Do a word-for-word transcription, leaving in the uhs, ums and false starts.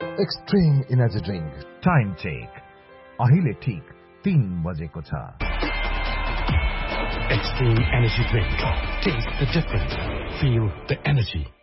Extreme energy drink time check अहिले ठीक तीन बजेको छ। Extreme Energy Drink. Taste the difference. Feel the energy.